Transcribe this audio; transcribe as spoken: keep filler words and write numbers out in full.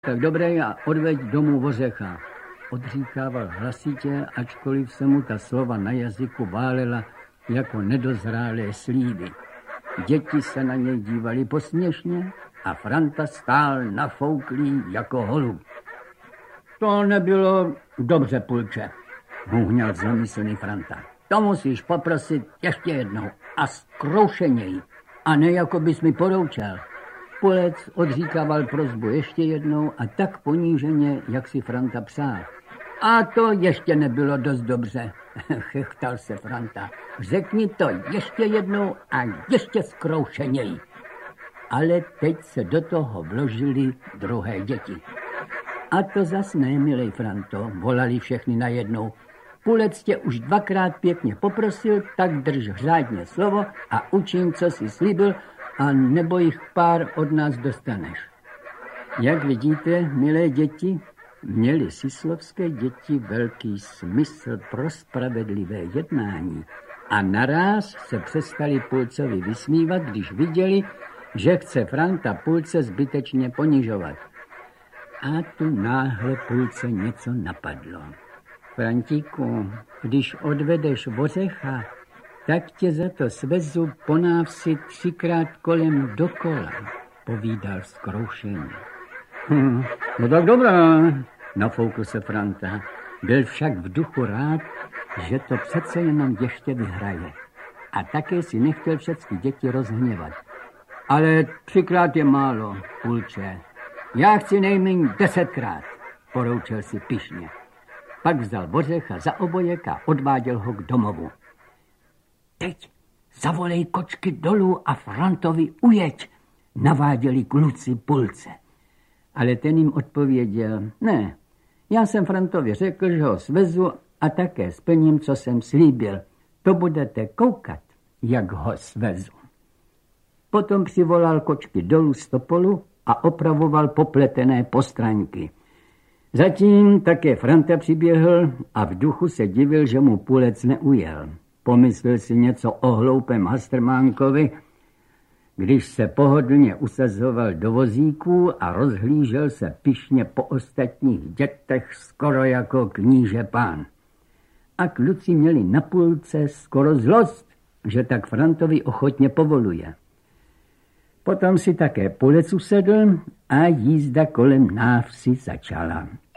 Tak dobré, a odveď domů Vořecha, odříkával hlasitě, ačkoliv se mu ta slova na jazyku válela jako nedozrálé slívy. Děti se na něj dívali posměšně a Franta stál nafouklý jako holub. To nebylo dobře, Pulče, hůhňal zlomyslný Franta. To musíš poprosit ještě jednou a zkroušeněji, a ne jako bys mi poroučel. Pulec odříkával prosbu ještě jednou a tak poníženě, jak si Franta přál. A to ještě nebylo dost dobře, chechtal se Franta. Řekni to ještě jednou a ještě zkroušeněji. Ale teď se do toho vložili druhé děti. A to zas ne, milej Franto, volali všechny najednou. Pulec tě už dvakrát pěkně poprosil, tak drž řádně slovo a učin, co jsi slíbil, a nebo jich pár od nás dostaneš. Jak vidíte, milé děti, měly sislovské děti velký smysl pro spravedlivé jednání a naráz se přestali Pulcovi vysmívat, když viděli, že chce Franta Pulce zbytečně ponižovat. A tu náhle Pulce něco napadlo. Frantíku, když odvedeš Vořecha, tak tě za to svezu po návsi třikrát kolem dokola, povídal zkroušeně. Hm, no tak dobrá, nafoukl se Franta. Byl však v duchu rád, že to přece jenom ještě vyhraje. A také si nechtěl všechny děti rozhněvat. Ale třikrát je málo, Pulče. Já chci nejméně desetkrát, poroučel si pyšně. Pak vzal Vořecha za obojek a odváděl ho k domovu. Teď zavolej kočky dolů a Frantovi ujeď, naváděli kluci Pulce. Ale ten jim odpověděl, ne, já jsem Frantovi řekl, že ho svezu a také splním, co jsem slíbil. To budete koukat, jak ho svezu. Potom přivolal kočky dolů z topolu a opravoval popletené postranky. Zatím také Franta přiběhl a v duchu se divil, že mu Pulec neujel. Pomyslel si něco o hloupém Hastrmánkovi, když se pohodlně usazoval do vozíků a rozhlížel se pyšně po ostatních dětech skoro jako kníže pán. A kluci měli na Pulce skoro zlost, že tak Frantovi ochotně povoluje. Potom si také Pulec usedl a jízda kolem návsi začala.